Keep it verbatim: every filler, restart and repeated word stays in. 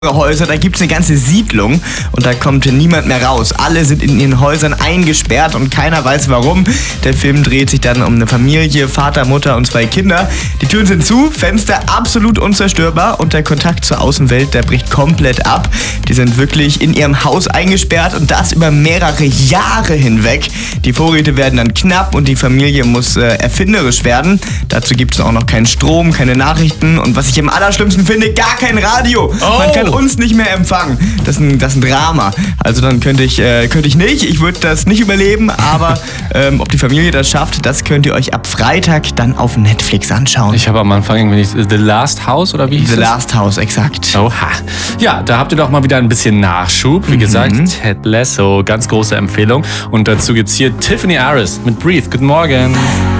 Häuser, da gibt es eine ganze Siedlung und da kommt niemand mehr raus. Alle sind in ihren Häusern eingesperrt und keiner weiß warum. Der Film dreht sich dann um eine Familie, Vater, Mutter und zwei Kinder. Die Türen sind zu, Fenster absolut unzerstörbar und der Kontakt zur Außenwelt, der bricht komplett ab. Die sind wirklich in ihrem Haus eingesperrt und das über mehrere Jahre hinweg. Die Vorräte werden dann knapp und die Familie muss äh, erfinderisch werden. Dazu gibt es auch noch keinen Strom, keine Nachrichten und was ich am allerschlimmsten finde, gar kein Radio. Oh. Man kann uns nicht mehr empfangen. Das ist ein, das ist ein Drama. Also dann könnte ich, äh, könnte ich nicht, ich würde das nicht überleben, aber ähm, ob die Familie das schafft, das könnt ihr euch ab Freitag dann auf Netflix anschauen. Ich habe am Anfang irgendwie nicht The Last House oder wie hieß The das? Last House, exakt. Oha. Ja, da habt ihr doch mal wieder ein bisschen Nachschub. Wie Mhm. gesagt, Ted Lasso, ganz große Empfehlung. Und dazu gibt's hier Tiffany Harris mit Breathe. Guten Morgen.